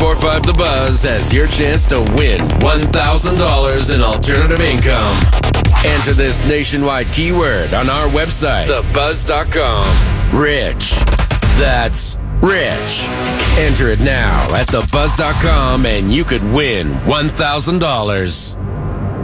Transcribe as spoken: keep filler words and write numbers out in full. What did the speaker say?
four five The Buzz has your chance to win one thousand dollars in alternative income. Enter this nationwide keyword on our website, the buzz dot com. Rich. That's rich. Enter it now at the buzz dot com and you could win one thousand dollars.